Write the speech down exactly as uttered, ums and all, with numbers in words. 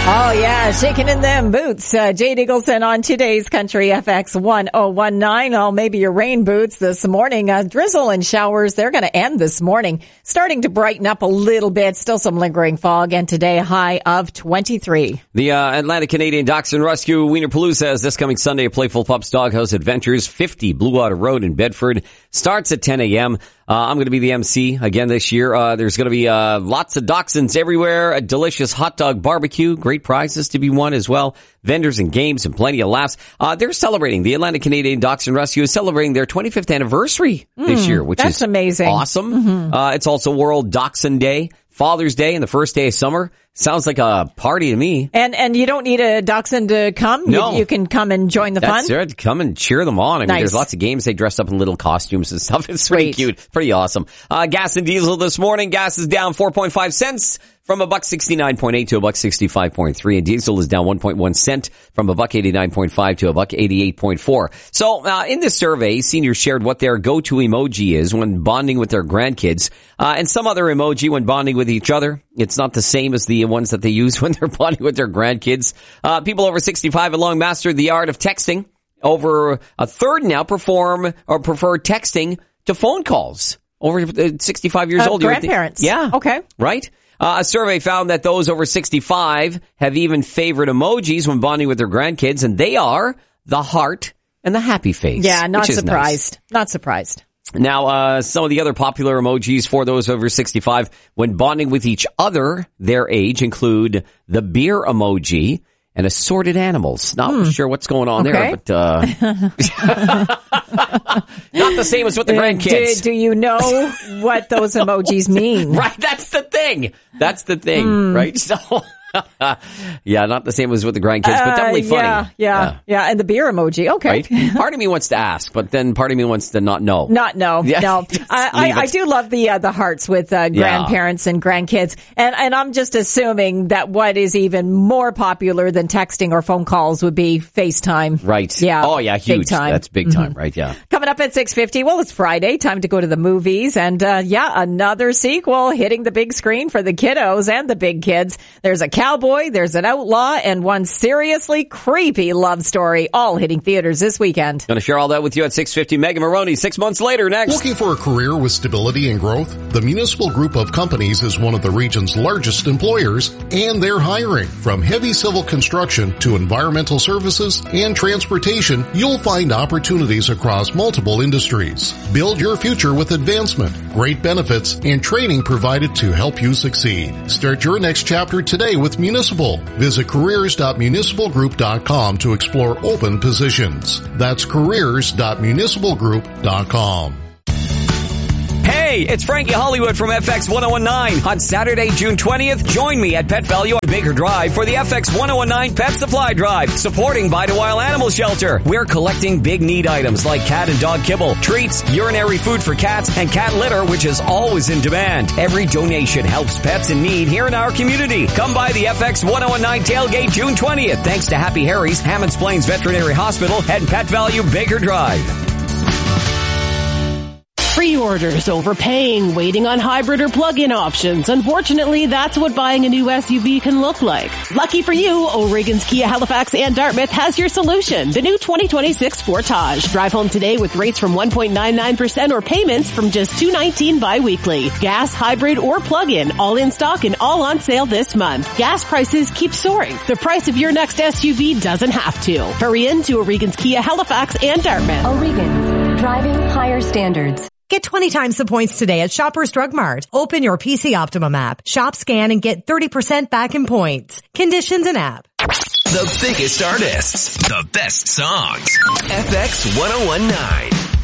Oh, yeah, shaking in them boots. Uh, Jade Eagleson on today's Country F X one oh one nine. Oh, maybe your rain boots this morning. Uh, drizzle and showers, they're going to end this morning. Starting to brighten up a little bit. Still some lingering fog. And today, a high of twenty-three. The uh, Atlantic Canadian Dachshund Rescue Wienerpalooza is this coming Sunday at Playful Pups Doghouse Adventures, fifty Blue Water Road in Bedford. Starts at ten a.m. Uh, I'm going to be the M C again this year. Uh, there's going to be uh, lots of dachshunds everywhere, a delicious hot dog barbecue, great prizes to be won as well, vendors and games and plenty of laughs. Uh, they're celebrating, the Atlantic Canadian Dachshund Rescue is celebrating their twenty-fifth anniversary mm, this year, which that's is amazing. Awesome. Mm-hmm. Uh, it's also World Dachshund Day, Father's Day, and the first day of summer. Sounds like a party to me. And and you don't need a dachshund to come? No. You, you can come and join the That's fun? That's it. Come and cheer them on. I mean, nice. There's lots of games. They dress up in little costumes and stuff. It's pretty Sweet. cute. Pretty awesome. Uh, gas and diesel this morning. Gas is down four point five cents from a buck sixty-nine point eight to a buck sixty-five point three. And diesel is down one point one cent from a buck eighty-nine point five to a buck eighty-eight point four. So, uh, in this survey, seniors shared what their go-to emoji is when bonding with their grandkids, uh, and some other emoji when bonding with each other. It's not the same as the ones that they use when they're bonding with their grandkids. Uh, people over sixty-five have long mastered the art of texting. Over a third now perform or prefer texting to phone calls. Over sixty-five years uh, old. Grandparents. Th- yeah. Okay. Right? Uh, a survey found that those over sixty-five have even favored emojis when bonding with their grandkids, and they are the heart and the happy face. Yeah, not Nice. surprised. Not surprised. Now, uh, some of the other popular emojis for those over sixty-five when bonding with each other their age include the beer emoji and assorted animals. Not hmm. sure what's going on okay. there, but uh not the same as with the grandkids. Do, do you know what those emojis mean? Right, that's the thing. That's the thing, mm. right? So yeah, not the same as with the grandkids, but definitely funny. Uh, yeah, yeah, yeah, yeah, and the beer emoji. Okay. Right? Part of me wants to ask, but then part of me wants to not know. Not know. Yeah. No. I, I, I do love the uh, the hearts with uh, grandparents yeah. and grandkids, and and I'm just assuming that what is even more popular than texting or phone calls would be FaceTime. Right. Yeah. Oh yeah, huge. Big time. That's big time, mm-hmm. right? Yeah. Coming up at six fifty. Well, it's Friday. Time to go to the movies, and uh yeah, another sequel hitting the big screen for the kiddos and the big kids. There's a cowboy. There's an outlaw and one seriously creepy love story, all hitting theaters this weekend. Going to share all that with you at six fifty. Megan Maroney, six months later, next. Looking for a career with stability and growth? The Municipal Group of Companies is one of the region's largest employers, and they're hiring. From heavy civil construction to environmental services and transportation, you'll find opportunities across multiple industries. Build your future with advancement, great benefits, and training provided to help you succeed. Start your next chapter today with Municipal. Visit careers dot municipal group dot com to explore open positions. That's careers dot municipal group dot com. Hey, it's Frankie Hollywood from F X one oh one nine. On Saturday, June twentieth, join me at Pet Value on Baker Drive for the F X one oh one nine Pet Supply Drive, supporting Bidawile Animal Shelter. We're collecting big need items like cat and dog kibble, treats, urinary food for cats, and cat litter, which is always in demand. Every donation helps pets in need here in our community. Come by the F X one oh one nine tailgate June twentieth, thanks to Happy Harry's, Hammonds Plains Veterinary Hospital, and Pet Value Baker Drive. Pre-orders, overpaying, waiting on hybrid or plug-in options. Unfortunately, that's what buying a new S U V can look like. Lucky for you, O'Regan's Kia Halifax and Dartmouth has your solution. The new twenty twenty-six Sportage. Drive home today with rates from one point nine nine percent or payments from just two nineteen bi-weekly. Gas, hybrid, or plug-in, all in stock and all on sale this month. Gas prices keep soaring. The price of your next S U V doesn't have to. Hurry in to O'Regan's Kia Halifax and Dartmouth. O'Regan's, driving higher standards. Get twenty times the points today at Shoppers Drug Mart. Open your P C Optimum app, shop, scan, and get thirty percent back in points. Conditions and app. The biggest artists, the best songs. F X one oh one nine.